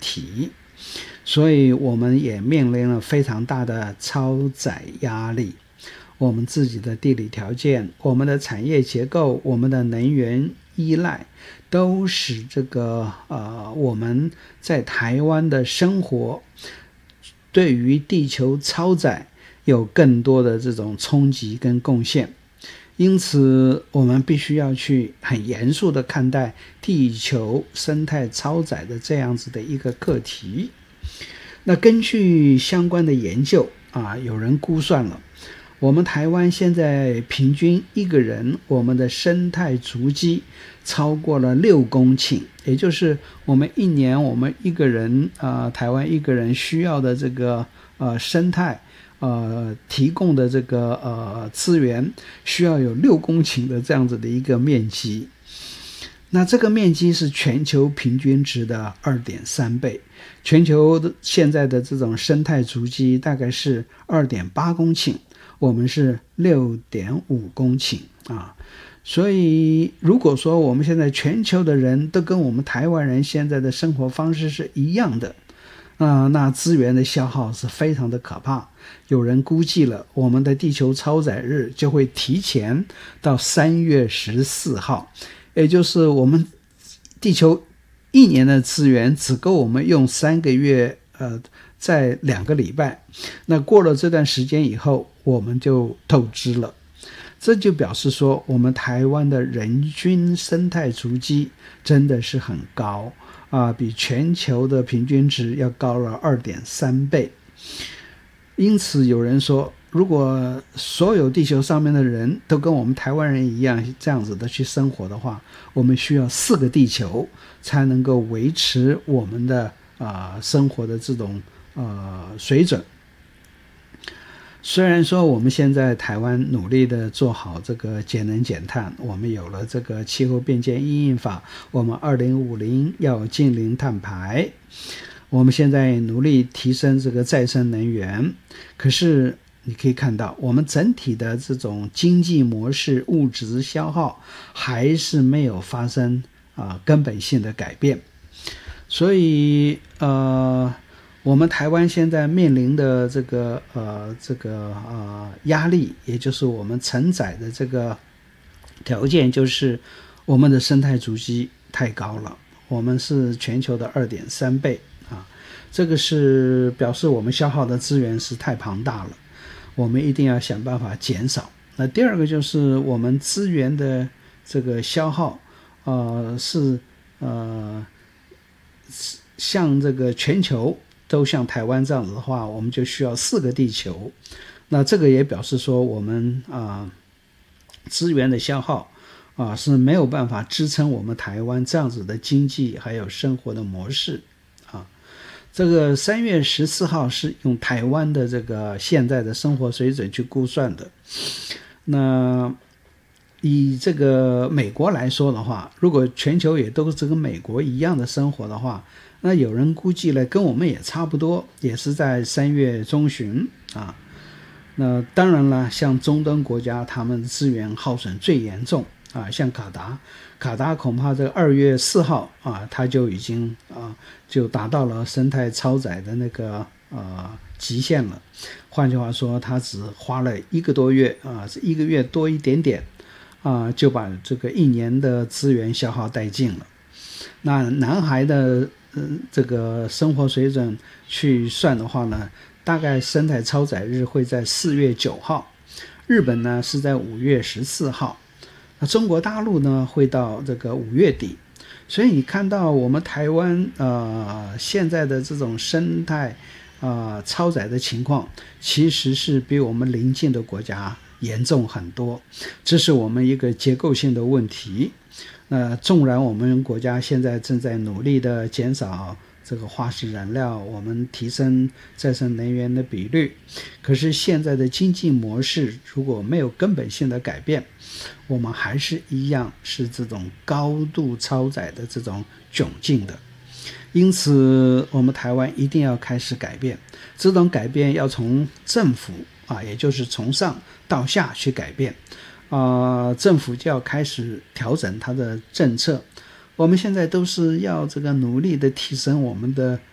题，所以我们也面临了非常大的超载压力。我们自己的地理条件，我们的产业结构，我们的能源依赖，都使这个我们在台湾的生活对于地球超载有更多的这种冲击跟贡献。因此我们必须要去很严肃的看待地球生态超载的这样子的一个课题。那根据相关的研究有人估算了，我们台湾现在平均一个人我们的生态足迹超过了6公顷，也就是我们一年我们一个人台湾一个人需要的这个生态提供的这个资源需要有6公顷的这样子的一个面积。那这个面积是全球平均值的 2.3 倍，全球现在的这种生态足迹大概是 2.8 公顷，我们是 6.5 公顷所以如果说我们现在全球的人都跟我们台湾人现在的生活方式是一样的那资源的消耗是非常的可怕。有人估计了，我们的地球超载日就会提前到3月14号，也就是我们地球一年的资源只够我们用3个月在2个礼拜。那过了这段时间以后，我们就透支了。这就表示说，我们台湾的人均生态足迹真的是很高比全球的平均值要高了 2.3 倍。因此有人说，如果所有地球上面的人都跟我们台湾人一样这样子的去生活的话，我们需要4个地球才能够维持我们的生活的这种水准。虽然说我们现在台湾努力的做好这个节能减碳，我们有了这个气候变迁因应法，我们2050要净零碳排，我们现在努力提升这个再生能源，可是你可以看到我们整体的这种经济模式物质消耗还是没有发生根本性的改变。所以我们台湾现在面临的这个压力，也就是我们承载的这个条件，就是我们的生态足迹太高了，我们是全球的 2.3 倍这个是表示我们消耗的资源是太庞大了，我们一定要想办法减少。那第二个就是我们资源的这个消耗是像这个全球都像台湾这样子的话，我们就需要4个地球。那这个也表示说我们资源的消耗是没有办法支撑我们台湾这样子的经济还有生活的模式这个3月14号是用台湾的这个现在的生活水准去估算的。那以这个美国来说的话，如果全球也都是跟美国一样的生活的话，那有人估计了跟我们也差不多，也是在3月中旬那当然了，像中东国家他们资源耗损最严重像卡达恐怕这个2月4号它就已经就达到了生态超载的那个极限了。换句话说，它只花了1个多月是1个月多一点点就把这个1年的资源消耗殆尽了。那南海的这个生活水准去算的话呢，大概生态超载日会在4月9号，日本呢是在5月14号，那中国大陆呢会到这个5月底。所以你看到我们台湾现在的这种生态超载的情况，其实是比我们邻近的国家严重很多，这是我们一个结构性的问题。纵然我们国家现在正在努力的减少这个化石燃料，我们提升再生能源的比率，可是现在的经济模式如果没有根本性的改变，我们还是一样是这种高度超载的这种窘境的。因此我们台湾一定要开始改变，这种改变要从政府也就是从上到下去改变政府就要开始调整它的政策。我们现在都是要这个努力的提升我们的